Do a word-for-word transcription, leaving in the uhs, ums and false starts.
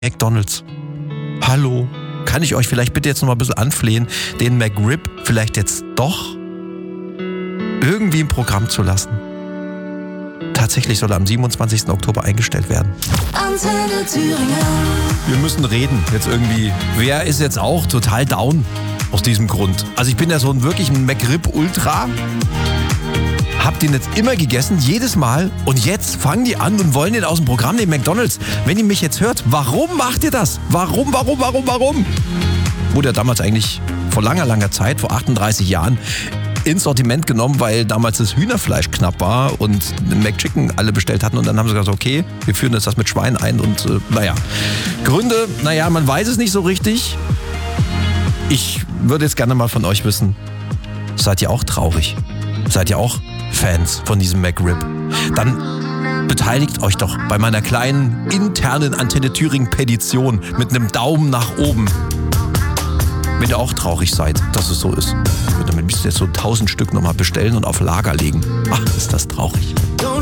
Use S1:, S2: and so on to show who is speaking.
S1: McDonald's. Hallo, kann ich euch vielleicht bitte jetzt noch mal ein bisschen anflehen, den McRib vielleicht jetzt doch irgendwie im Programm zu lassen? Tatsächlich soll er am siebenundzwanzigsten Oktober eingestellt werden.
S2: Antenne Thüringen.
S1: Wir müssen reden jetzt irgendwie. Wer ist jetzt auch total down aus diesem Grund? Also ich bin ja so ein wirklich ein McRib-Ultra. Hab den jetzt immer gegessen, jedes Mal. Und jetzt fangen die an und wollen den aus dem Programm nehmen, McDonald's. Wenn ihr mich jetzt hört, warum macht ihr das? Warum, warum, warum, warum? Wurde ja damals eigentlich vor langer, langer Zeit, vor achtunddreißig Jahren, ins Sortiment genommen, weil damals das Hühnerfleisch knapp war und den McChicken alle bestellt hatten. Und dann haben sie gesagt, okay, wir führen jetzt das mit Schwein ein. Und äh, naja, Gründe, naja, man weiß es nicht so richtig. Ich würde jetzt gerne mal von euch wissen, seid ihr auch traurig? Seid ihr auch Fans von diesem McRib? Dann beteiligt euch doch bei meiner kleinen internen Antenne Thüringen Petition mit einem Daumen nach oben. Wenn ihr auch traurig seid, dass es so ist. Damit müsst ihr jetzt so tausend Stück nochmal bestellen und auf Lager legen. Ach, ist das traurig.